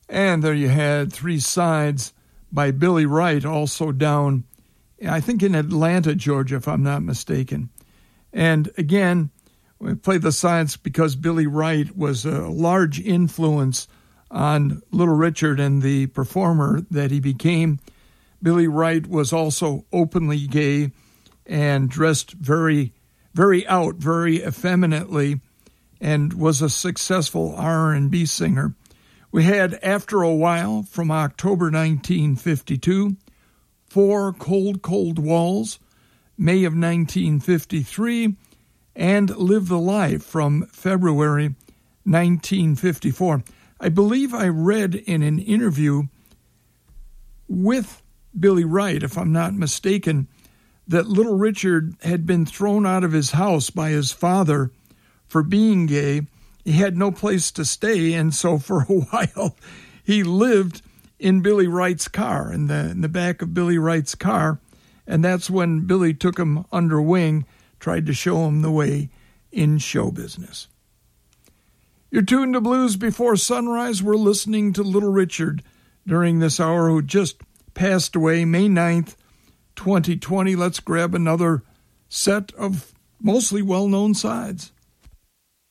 And there you had Three Sides by Billy Wright, also down, I think, in Atlanta, Georgia, if I'm not mistaken. And again, we played the sides because Billy Wright was a large influence on Little Richard and the performer that he became. Billy Wright was also openly gay and dressed very, very out, very effeminately, and was a successful R&B singer. We had After a While from October 1952, Four Cold, Cold Walls, May of 1953, and Live the Life from February 1954. I believe I read in an interview with Billy Wright, if I'm not mistaken, that Little Richard had been thrown out of his house by his father for being gay. He had no place to stay, and so for a while he lived in Billy Wright's car, in the back of Billy Wright's car, and that's when Billy took him under wing, tried to show him the way in show business. You're tuned to Blues Before Sunrise. We're listening to Little Richard during this hour, who just passed away May 9th, 2020. Let's grab another set of mostly well-known sides.